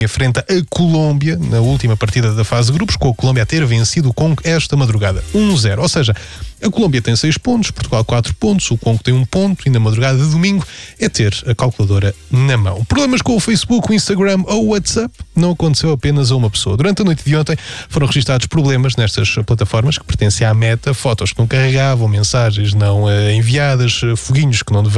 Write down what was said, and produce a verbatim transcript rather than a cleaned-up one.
frente a Colômbia na última partida da fase de grupos, com a Colômbia a ter vencido o Congo esta madrugada, um zero. Ou seja, a Colômbia tem seis pontos, Portugal quatro pontos, o Congo tem um ponto e na madrugada de domingo é ter a calculadora na mão. Problemas com o Facebook, o Instagram ou o WhatsApp não aconteceu apenas a uma pessoa. Durante a noite de ontem foram registados problemas nestas plataformas que pertencem à Meta, fotos que não carregavam, mensagens não uh, enviadas, uh, foguinhos que não deveriam